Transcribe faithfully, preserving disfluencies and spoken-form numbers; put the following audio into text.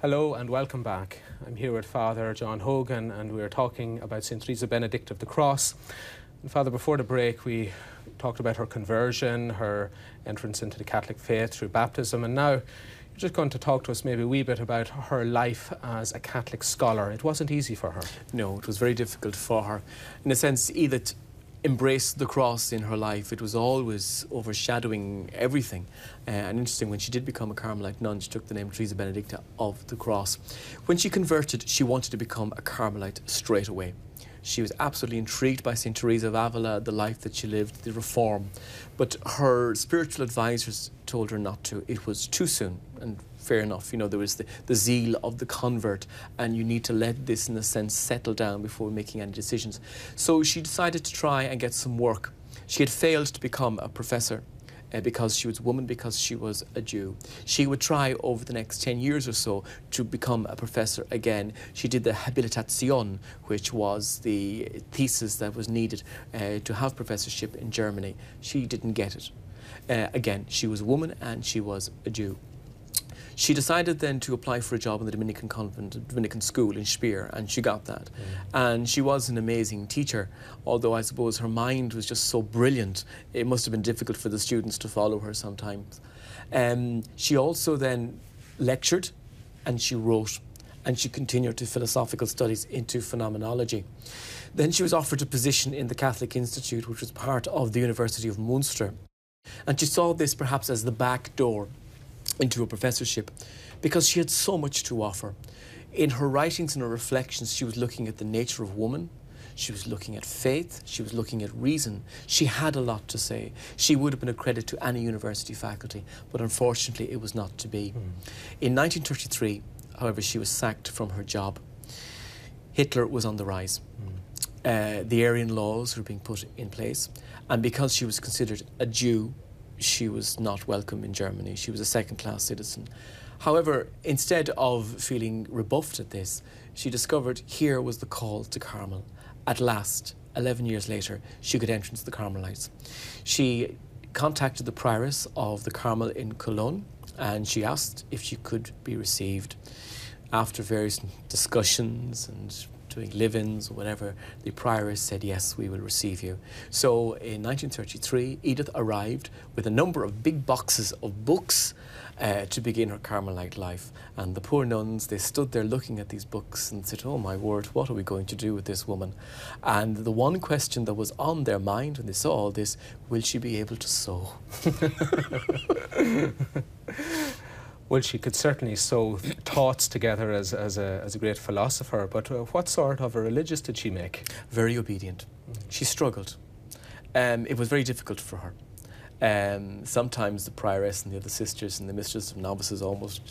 Hello and welcome back. I'm here with Father John Hogan and we're talking about Saint Teresa Benedict of the Cross. And Father, before the break we talked about her conversion, her entrance into the Catholic faith through baptism, and now you're just going to talk to us maybe a wee bit about her life as a Catholic scholar. It wasn't easy for her. No, it was very difficult for her. In a sense, Edith embraced the cross in her life. It was always overshadowing everything. Uh, and interesting, when she did become a Carmelite nun, she took the name Teresa Benedicta of the Cross. When she converted, she wanted to become a Carmelite straight away. She was absolutely intrigued by Saint Teresa of Avila, the life that she lived, the reform. But her spiritual advisors told her not to. It was too soon, and fair enough. You know, there was the, the zeal of the convert, and you need to let this, in a sense, settle down before making any decisions. So she decided to try and get some work. She had failed to become a professor Uh, because she was a woman, because she was a Jew. She would try over the next ten years or so to become a professor again. She did the Habilitation, which was the thesis that was needed uh, to have professorship in Germany. She didn't get it. Uh, again, she was a woman and she was a Jew. She decided then to apply for a job in the Dominican convent, Dominican school in Speyer, and she got that. Mm. And she was an amazing teacher, although I suppose her mind was just so brilliant, it must have been difficult for the students to follow her sometimes. Um, she also then lectured and she wrote, and she continued to philosophical studies into phenomenology. Then she was offered a position in the Catholic Institute, which was part of the University of Munster. And she saw this perhaps as the back door into a professorship, because she had so much to offer. In her writings and her reflections, she was looking at the nature of woman, she was looking at faith, she was looking at reason. She had a lot to say. She would have been a credit to any university faculty, but unfortunately it was not to be. Mm. In nineteen thirty-three, however, she was sacked from her job. Hitler was on the rise. Mm. Uh, the Aryan laws were being put in place, and because she was considered a Jew, she was not welcome in Germany. She was a second-class citizen. However, instead of feeling rebuffed at this, she discovered here was the call to Carmel. At last, eleven years later, she could enter into the Carmelites. She contacted the prioress of the Carmel in Cologne, and she asked if she could be received. After various discussions and doing live-ins or whatever, the prioress said, yes, we will receive you. So in nineteen thirty-three, Edith arrived with a number of big boxes of books uh, to begin her Carmelite life. And the poor nuns, they stood there looking at these books and said, oh my word, what are we going to do with this woman? And the one question that was on their mind when they saw all this, will she be able to sew? Well, she could certainly sew thoughts together as, as, a, as a great philosopher, but uh, what sort of a religious did she make? Very obedient. Mm. She struggled. Um, it was very difficult for her. Um, sometimes the prioress and the other sisters and the mistress of novices almost